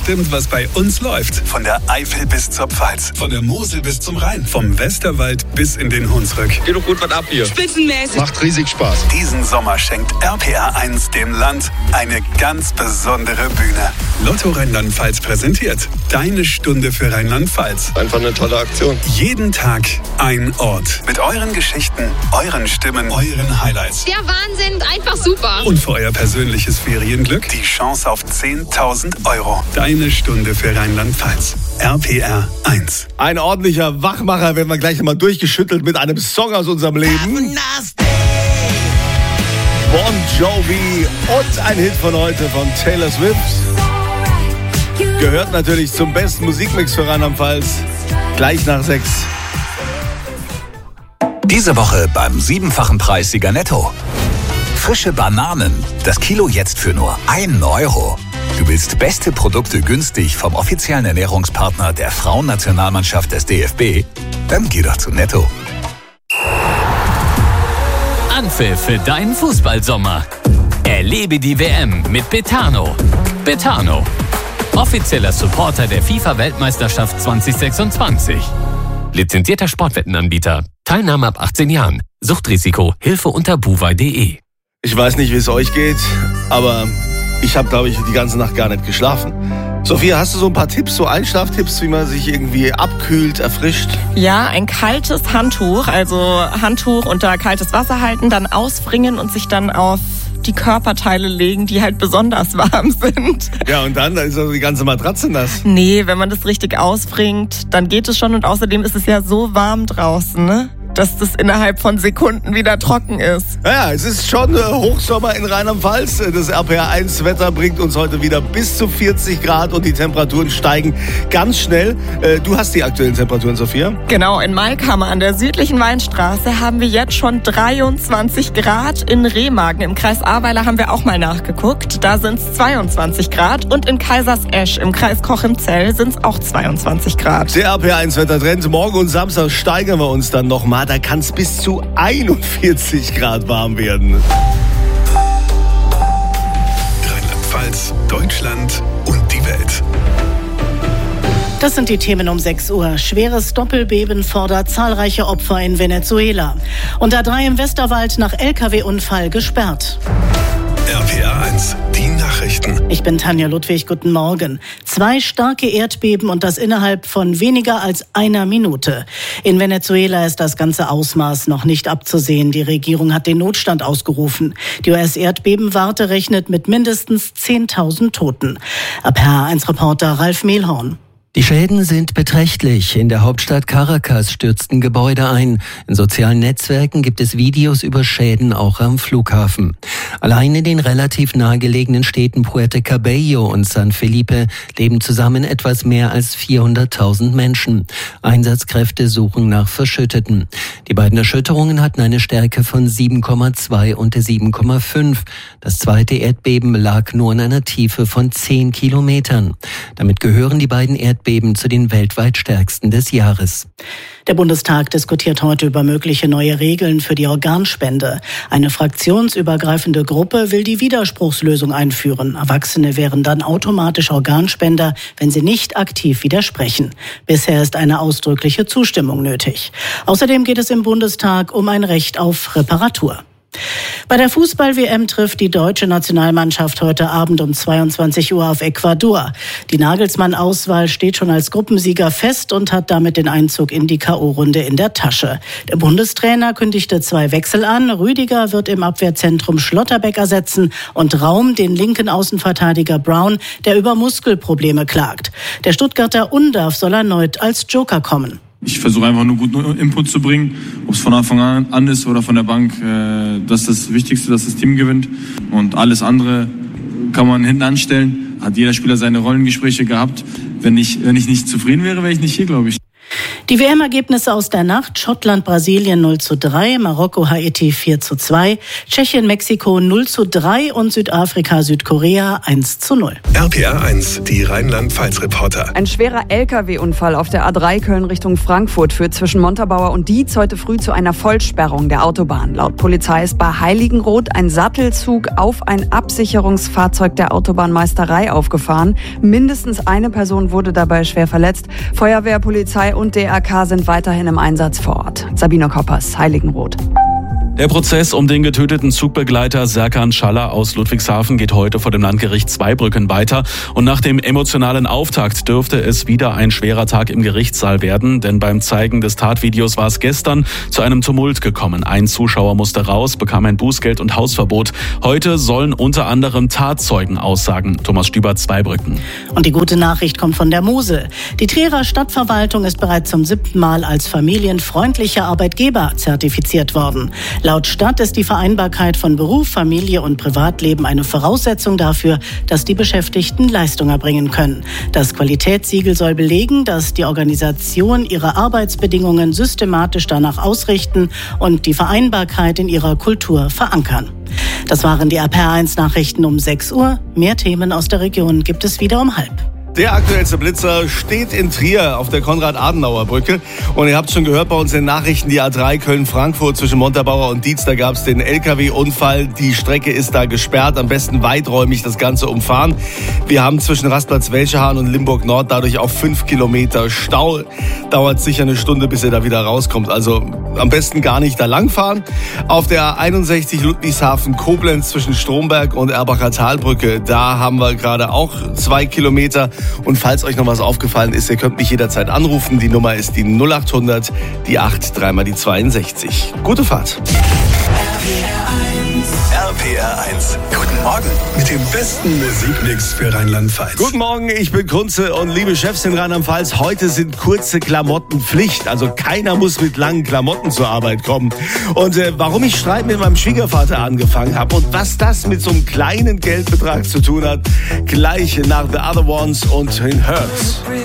bestimmt, was bei uns läuft. Von der Eifel bis zur Pfalz, von der Mosel bis zum Rhein, vom Westerwald bis in den Hunsrück. Geht doch gut was ab hier. Spitzenmäßig. Macht riesig Spaß. Diesen Sommer schenkt RPR1 dem Land eine ganz besondere Bühne. Lotto Rheinland-Pfalz präsentiert Deine Stunde für Rheinland-Pfalz. Einfach eine tolle Aktion. Jeden Tag ein Ort. Mit euren Geschichten, euren Stimmen, euren Highlights. Der Wahnsinn, einfach super. Und für euer persönliches Ferienglück die Chance auf 10.000 Euro. Deine Stunde für Rheinland-Pfalz. RPR1. Ein ordentlicher Wachmacher werden wir gleich nochmal durchgeschüttelt mit einem Song aus unserem Leben. Bon Jovi und ein Hit von heute von Taylor Swift. Gehört natürlich zum besten Musikmix für Rheinland-Pfalz. Gleich nach 6. Diese Woche beim 7-fachen Preissieger Netto. Frische Bananen. Das Kilo jetzt für nur 1 Euro. Du willst beste Produkte günstig vom offiziellen Ernährungspartner der Frauennationalmannschaft des DFB? Dann geh doch zu Netto. Anpfiff für deinen Fußballsommer. Erlebe die WM mit Betano. Betano. Offizieller Supporter der FIFA-Weltmeisterschaft 2026. Lizenzierter Sportwettenanbieter. Teilnahme ab 18 Jahren. Suchtrisiko. Hilfe unter buwei.de. Ich weiß nicht, wie es euch geht, aber ich habe, glaube ich, die ganze Nacht gar nicht geschlafen. Sophia, hast du so ein paar Tipps, so Einschlaftipps, wie man sich irgendwie abkühlt, erfrischt? Ja, ein kaltes Handtuch, also Handtuch unter kaltes Wasser halten, dann auswringen und sich dann auf die Körperteile legen, die halt besonders warm sind. Ja, und dann ist also die ganze Matratze nass. Nee, wenn man das richtig ausbringt, dann geht es schon. Und außerdem ist es ja so warm draußen, ne? Dass das innerhalb von Sekunden wieder trocken ist. Ja, es ist schon Hochsommer in Rheinland-Pfalz. Das RPR1-Wetter bringt uns heute wieder bis zu 40 Grad und die Temperaturen steigen ganz schnell. Du hast die aktuellen Temperaturen, Sophia? Genau, in Maikhammer an der südlichen Weinstraße haben wir jetzt schon 23 Grad. In Remagen im Kreis Ahrweiler haben wir auch mal nachgeguckt. Da sind es 22 Grad. Und in Kaisersesch im Kreis Cochem-Zell sind es auch 22 Grad. Der RPR1-Wettertrend. Morgen und Samstag steigern wir uns dann nochmal. Da kann es bis zu 41 Grad warm werden. Rheinland-Pfalz, Deutschland und die Welt. Das sind die Themen um 6 Uhr. Schweres Doppelbeben fordert zahlreiche Opfer in Venezuela. Und A3 im Westerwald nach LKW-Unfall gesperrt. RPR1, die Nachrichten. Ich bin Tanja Ludwig, guten Morgen. 2 starke Erdbeben und das innerhalb von weniger als einer Minute. In Venezuela ist das ganze Ausmaß noch nicht abzusehen. Die Regierung hat den Notstand ausgerufen. Die US-Erdbebenwarte rechnet mit mindestens 10.000 Toten. RPR1-Reporter Ralf Mehlhorn. Die Schäden sind beträchtlich. In der Hauptstadt Caracas stürzten Gebäude ein. In sozialen Netzwerken gibt es Videos über Schäden auch am Flughafen. Allein in den relativ nahegelegenen Städten Puerto Cabello und San Felipe leben zusammen etwas mehr als 400.000 Menschen. Einsatzkräfte suchen nach Verschütteten. Die beiden Erschütterungen hatten eine Stärke von 7,2 und 7,5. Das zweite Erdbeben lag nur in einer Tiefe von 10 Kilometern. Damit gehören die beiden Erdbeben zu den weltweit stärksten des Jahres. Der Bundestag diskutiert heute über mögliche neue Regeln für die Organspende. Eine fraktionsübergreifende Gruppe will die Widerspruchslösung einführen. Erwachsene wären dann automatisch Organspender, wenn sie nicht aktiv widersprechen. Bisher ist eine ausdrückliche Zustimmung nötig. Außerdem geht es im Bundestag um ein Recht auf Reparatur. Bei der Fußball-WM trifft die deutsche Nationalmannschaft heute Abend um 22 Uhr auf Ecuador. Die Nagelsmann-Auswahl steht schon als Gruppensieger fest und hat damit den Einzug in die K.O.-Runde in der Tasche. Der Bundestrainer kündigte 2 Wechsel an. Rüdiger wird im Abwehrzentrum Schlotterbeck ersetzen und Raum den linken Außenverteidiger Brown, der über Muskelprobleme klagt. Der Stuttgarter Undav soll erneut als Joker kommen. Ich versuche einfach nur guten Input zu bringen, ob es von Anfang an ist oder von der Bank. Das ist das Wichtigste, dass das Team gewinnt. Und alles andere kann man hinten anstellen. Hat jeder Spieler seine Rollengespräche gehabt. Wenn ich nicht zufrieden wäre, wäre ich nicht hier, glaube ich. Die WM-Ergebnisse aus der Nacht: Schottland, Brasilien 0:3, Marokko, Haiti 4:2, Tschechien, Mexiko 0:3 und Südafrika, Südkorea 1:0. RPA 1, die Rheinland-Pfalz-Reporter. Ein schwerer LKW-Unfall auf der A3 Köln Richtung Frankfurt führt zwischen Montabaur und Dietz heute früh zu einer Vollsperrung der Autobahn. Laut Polizei ist bei Heiligenroth ein Sattelzug auf ein Absicherungsfahrzeug der Autobahnmeisterei aufgefahren. Mindestens eine Person wurde dabei schwer verletzt. Feuerwehr, Polizei und DRK sind weiterhin im Einsatz vor Ort. Sabine Koppers, Heiligenroth. Der Prozess um den getöteten Zugbegleiter Serkan Schaller aus Ludwigshafen geht heute vor dem Landgericht Zweibrücken weiter. Und nach dem emotionalen Auftakt dürfte es wieder ein schwerer Tag im Gerichtssaal werden. Denn beim Zeigen des Tatvideos war es gestern zu einem Tumult gekommen. Ein Zuschauer musste raus, bekam ein Bußgeld und Hausverbot. Heute sollen unter anderem Tatzeugen aussagen. Thomas Stüber, Zweibrücken. Und die gute Nachricht kommt von der Mosel. Die Trierer Stadtverwaltung ist bereits zum 7. Mal als familienfreundlicher Arbeitgeber zertifiziert worden. Laut Stadt ist die Vereinbarkeit von Beruf, Familie und Privatleben eine Voraussetzung dafür, dass die Beschäftigten Leistung erbringen können. Das Qualitätssiegel soll belegen, dass die Organisation ihre Arbeitsbedingungen systematisch danach ausrichten und die Vereinbarkeit in ihrer Kultur verankern. Das waren die RPR1-Nachrichten um 6 Uhr. Mehr Themen aus der Region gibt es wieder um 12:30. Der aktuellste Blitzer steht in Trier auf der Konrad-Adenauer-Brücke. Und ihr habt schon gehört bei uns in den Nachrichten, die A3 Köln-Frankfurt zwischen Montabaur und Dietz, da gab es den LKW-Unfall. Die Strecke ist da gesperrt, am besten weiträumig das Ganze umfahren. Wir haben zwischen Rastplatz Welschehahn und Limburg-Nord dadurch auch 5 Kilometer Stau. Dauert sicher eine Stunde, bis ihr da wieder rauskommt. Also am besten gar nicht da langfahren. Auf der 61 Ludwigshafen-Koblenz zwischen Stromberg und Erbacher Talbrücke, da haben wir gerade auch 2 Kilometer. Und falls euch noch was aufgefallen ist, ihr könnt mich jederzeit anrufen. Die Nummer ist die 0800, die 8, 3 mal die 62. Gute Fahrt. RPR 1. Guten Morgen mit dem besten Musikmix für Rheinland-Pfalz. Guten Morgen, ich bin Kunze und liebe Chefs in Rheinland-Pfalz, heute sind kurze Klamotten Pflicht. Also keiner muss mit langen Klamotten zur Arbeit kommen. Und warum ich Streit mit meinem Schwiegervater angefangen habe und was das mit so einem kleinen Geldbetrag zu tun hat, gleich nach The Other Ones und in Hurts.